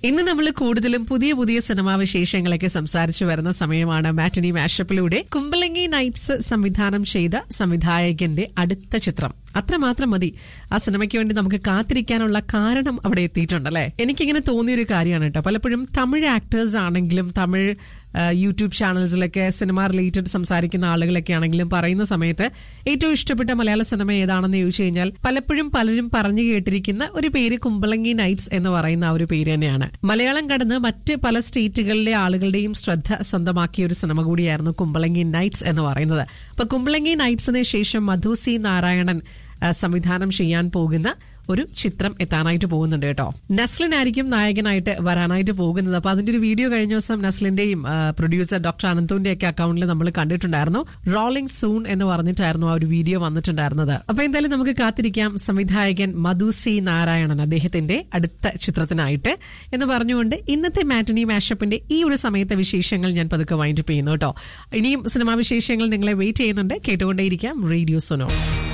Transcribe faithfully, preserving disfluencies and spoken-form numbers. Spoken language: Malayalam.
ഇന്ന് നമ്മൾ കൂടുതലും പുതിയ പുതിയ സിനിമാ വിശേഷങ്ങളൊക്കെ സംസാരിച്ചു വരുന്ന സമയമാണ് മാറ്റിനി മാഷപ്പിലൂടെ. കുമ്പളങ്ങി നൈറ്റ്സ് സംവിധാനം ചെയ്ത സംവിധായകന്റെ അടുത്ത ചിത്രം അത്രമാത്രം മതി ആ സിനിമയ്ക്ക് വേണ്ടി നമുക്ക് കാത്തിരിക്കാനുള്ള കാരണം അവിടെ എത്തിയിട്ടുണ്ടല്ലേ. എനിക്കിങ്ങനെ തോന്നിയൊരു കാര്യമാണ് കേട്ടോ. പലപ്പോഴും തമിഴ് ആക്ടേഴ്സ് ആണെങ്കിലും തമിഴ് യൂട്യൂബ് ചാനൽസിലൊക്കെ സിനിമ റിലേറ്റഡ് സംസാരിക്കുന്ന ആളുകളൊക്കെ ആണെങ്കിലും പറയുന്ന സമയത്ത് ഏറ്റവും ഇഷ്ടപ്പെട്ട മലയാള സിനിമ ഏതാണെന്ന് ചോദിച്ചു കഴിഞ്ഞാൽ പലപ്പോഴും പലരും പറഞ്ഞു കേട്ടിരിക്കുന്ന ഒരു പേര് കുമ്പളങ്ങി നൈറ്റ്സ് എന്ന് പറയുന്ന ആ ഒരു പേര് തന്നെയാണ്. മലയാളം കടന്ന് മറ്റ് പല സ്റ്റേറ്റുകളിലെ ആളുകളുടെയും ശ്രദ്ധ സ്വന്തമാക്കിയ ഒരു സിനിമ കൂടിയായിരുന്നു കുമ്പളങ്ങി നൈറ്റ്സ് എന്ന് പറയുന്നത്. അപ്പൊ കുമ്പളങ്ങി നൈറ്റ്സിന് ശേഷം മധു സി നാരായണൻ സംവിധാനം ചെയ്യാൻ പോകുന്ന ഒരു ചിത്രം എത്താനായിട്ട് പോകുന്നുണ്ട് കേട്ടോ. നസ്ലിൻ ആയിരിക്കും നായകനായിട്ട് വരാനായിട്ട് പോകുന്നത്. അപ്പൊ അതിന്റെ ഒരു വീഡിയോ കഴിഞ്ഞ ദിവസം നസ്ലിന്റെയും പ്രൊഡ്യൂസർ ഡോക്ടർ അനന്തുവിന്റെ ഒക്കെ അക്കൗണ്ടിൽ നമ്മൾ കണ്ടിട്ടുണ്ടായിരുന്നു. റോളിംഗ് സൂൺ എന്ന് പറഞ്ഞിട്ടായിരുന്നു ആ ഒരു വീഡിയോ വന്നിട്ടുണ്ടായിരുന്നത്. അപ്പൊ എന്തായാലും നമുക്ക് കാത്തിരിക്കാം സംവിധായകൻ മധു സി നാരായണൻ അദ്ദേഹത്തിന്റെ അടുത്ത ചിത്രത്തിനായിട്ട് എന്ന് പറഞ്ഞുകൊണ്ട് ഇന്നത്തെ മാറ്റിനി മാഷപ്പിന്റെ ഈ ഒരു സമയത്തെ വിശേഷങ്ങൾ ഞാൻ പതുക്കെ വൈൻഡപ്പ് ചെയ്യുന്നു കേട്ടോ. ഇനിയും സിനിമാ വിശേഷങ്ങൾ നിങ്ങളെ വെയിറ്റ് ചെയ്യുന്നുണ്ട്. കേട്ടുകൊണ്ടേയിരിക്കാം റേഡിയോ സുനോ.